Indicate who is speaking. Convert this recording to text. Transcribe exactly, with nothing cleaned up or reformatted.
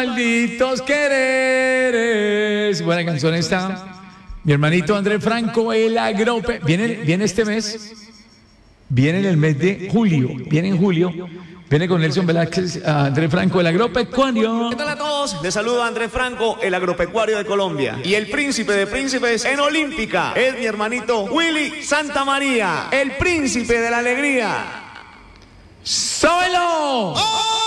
Speaker 1: malditos quereres. Buena canción esta. Mi hermanito André Franco, el agrope. Viene, viene este mes. Viene en el mes de julio. Viene en julio. Viene con Nelson Velázquez, André Franco, el agropecuario.
Speaker 2: ¿Qué tal a todos? Les saluda André Franco, el agropecuario de Colombia. Y el príncipe de príncipes en Olímpica es mi hermanito Willy Santamaría, el príncipe de la alegría.
Speaker 1: ¡Súbelo!
Speaker 2: ¡Oh!